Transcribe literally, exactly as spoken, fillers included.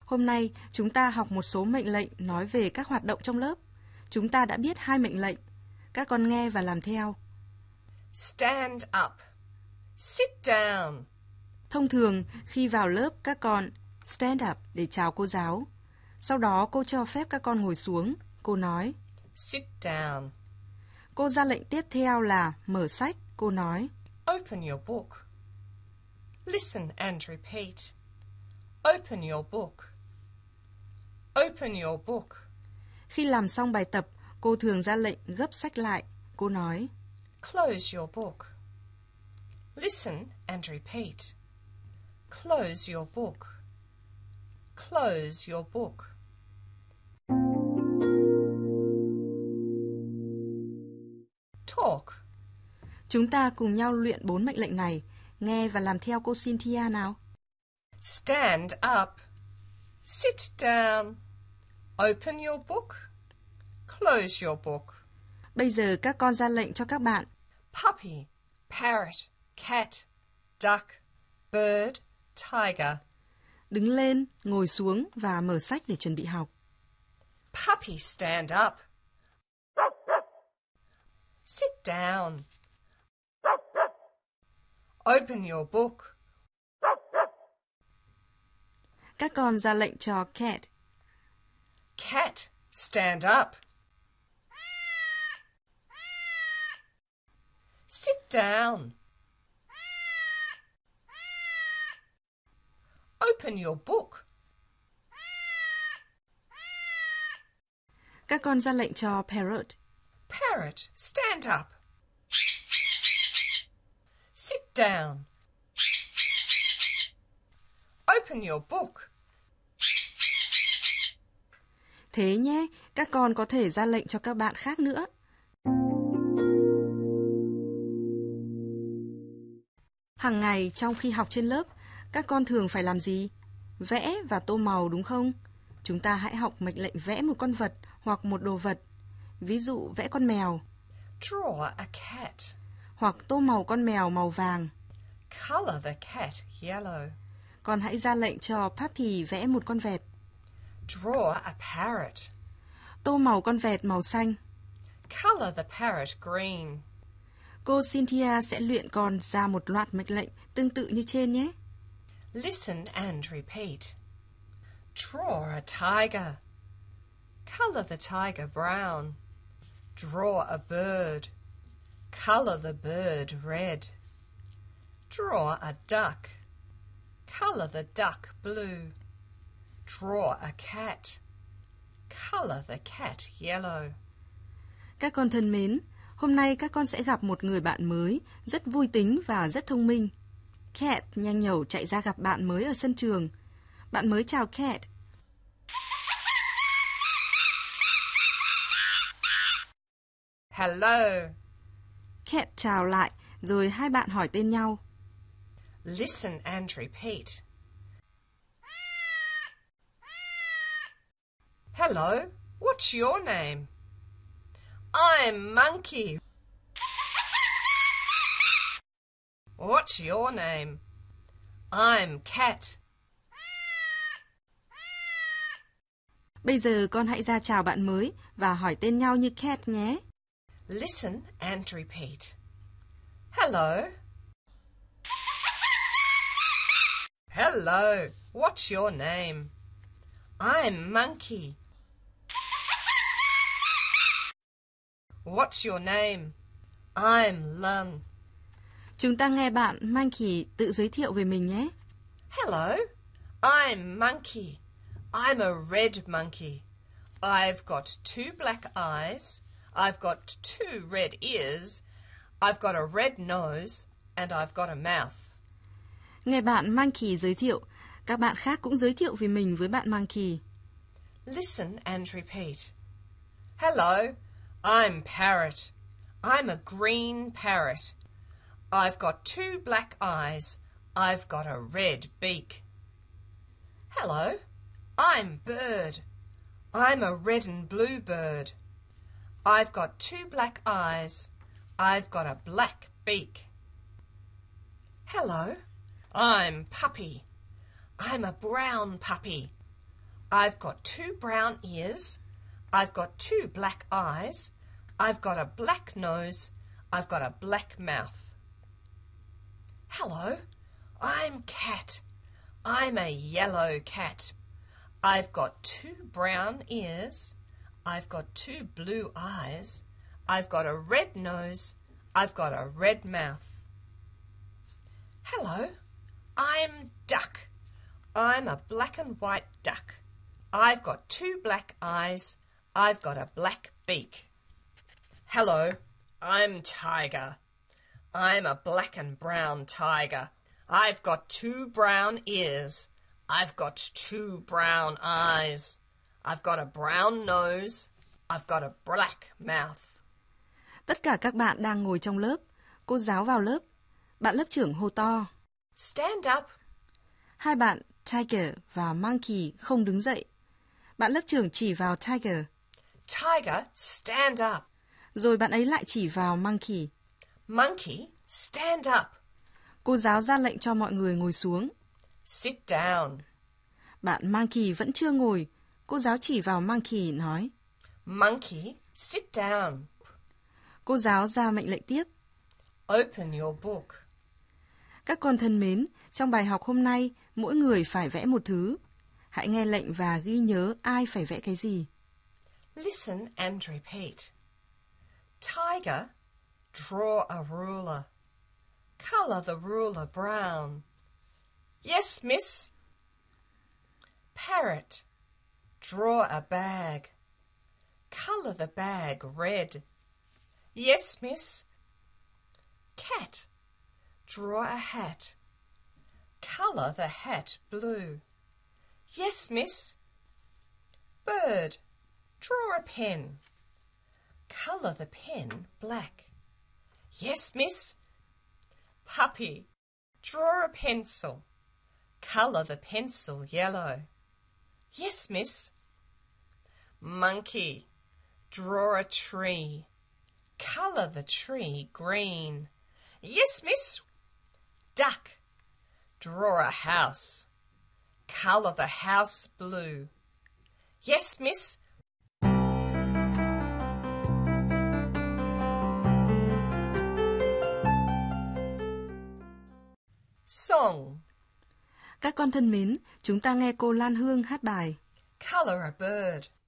Hôm nay chúng ta học một số mệnh lệnh nói về các hoạt động trong lớp. Chúng ta đã biết hai mệnh lệnh. Các con nghe và làm theo. Stand up. Sit down. Thông thường, khi vào lớp, các con stand up để chào cô giáo. Sau đó cô cho phép các con ngồi xuống. Cô nói Sit down. Cô ra lệnh tiếp theo là mở sách. Cô nói Open your book. Listen and repeat. Open your book. Open your book. Khi làm xong bài tập, cô thường ra lệnh gấp sách lại. Cô nói Close your book. Listen and repeat. Close your book. Close your book. Talk. Chúng ta cùng nhau luyện bốn mệnh lệnh này. Nghe và làm theo cô Cynthia nào. Stand up. Sit down. Open your book. Close your book. Bây giờ các con ra lệnh cho các bạn. Puppy, parrot, cat, duck, bird, tiger. Đứng lên, ngồi xuống và mở sách để chuẩn bị học. Puppy, stand up. Sit down. Open your book. Các con ra lệnh cho cat. Cat, stand up. Sit down. Open your book. Các con ra lệnh cho parrot. Parrot, stand up. Sit down. Open your book. Thế nhé, các con có thể ra lệnh cho các bạn khác nữa. Hàng ngày trong khi học trên lớp, các con thường phải làm gì? Vẽ và tô màu đúng không? Chúng ta hãy học mệnh lệnh vẽ một con vật hoặc một đồ vật. Ví dụ vẽ con mèo. Draw a cat. Hoặc tô màu con mèo màu vàng. Color the cat yellow. Con hãy ra lệnh cho Puppy vẽ một con vẹt. Draw a parrot. Tô màu con vẹt màu xanh. Color the parrot green. Cô Cynthia sẽ luyện con ra một loạt mệnh lệnh tương tự như trên nhé. Listen and repeat. Draw a tiger. Color the tiger brown. Draw a bird. Color the bird red. Draw a duck. Color the duck blue. Draw a cat. Color the cat yellow. Các con thân mến, hôm nay các con sẽ gặp một người bạn mới, rất vui tính và rất thông minh. Cat nhanh nhẩu chạy ra gặp bạn mới ở sân trường. Bạn mới chào Cat. Hello. Cat chào lại, rồi hai bạn hỏi tên nhau. Listen and repeat. Hello, what's your name? I'm Monkey. What's your name? I'm Cat. Bây giờ con hãy ra chào bạn mới và hỏi tên nhau như Cat nhé. Listen and repeat. Hello. Hello, what's your name? I'm Monkey. What's your name? I'm Lung. Chúng ta nghe bạn Monkey tự giới thiệu về mình nhé. Hello, I'm Monkey. I'm a red monkey. I've got two black eyes. I've got two red ears. I've got a red nose. And I've got a mouth. Nghe bạn Monkey giới thiệu, các bạn khác cũng giới thiệu về mình với bạn Monkey. Listen and repeat. Hello, I'm Parrot. I'm a green parrot. I've got two black eyes. I've got a red beak. Hello, I'm Bird. I'm a red and blue bird. I've got two black eyes. I've got a black beak. Hello, I'm Puppy. I'm a brown puppy. I've got two brown ears. I've got two black eyes. I've got a black nose. I've got a black mouth. Hello, I'm Cat. I'm a yellow cat. I've got two brown ears. I've got two blue eyes. I've got a red nose. I've got a red mouth. Hello, I'm Duck. I'm a black and white duck. I've got two black eyes. I've got a black beak. Hello, I'm Tiger. I'm a black and brown tiger. I've got two brown ears. I've got two brown eyes. I've got a brown nose. I've got a black mouth. Tất cả các bạn đang ngồi trong lớp. Cô giáo vào lớp. Bạn lớp trưởng hô to. Stand up. Hai bạn Tiger và Monkey không đứng dậy. Bạn lớp trưởng chỉ vào Tiger. Tiger, stand up. Rồi bạn ấy lại chỉ vào Monkey. Monkey, stand up. Cô giáo ra lệnh cho mọi người ngồi xuống. Sit down. Bạn Monkey vẫn chưa ngồi. Cô giáo chỉ vào Monkey nói. Monkey, sit down. Cô giáo ra mệnh lệnh tiếp. Open your book. Các con thân mến, trong bài học hôm nay, mỗi người phải vẽ một thứ. Hãy nghe lệnh và ghi nhớ ai phải vẽ cái gì. Listen and repeat. Tiger, draw a ruler. Colour the ruler brown. Yes, miss. Parrot, draw a bag. Colour the bag red. Yes, miss. Cat, draw a hat. Colour the hat blue. Yes, miss. Bird, draw a pen. Colour the pen black. Yes, miss. Puppy, draw a pencil. Colour the pencil yellow. Yes, miss. Monkey, draw a tree. Colour the tree green. Yes, miss. Duck, draw a house. Colour the house blue. Yes, miss. Song. Các con thân mến, chúng ta nghe cô Lan Hương hát bài Colour a bird.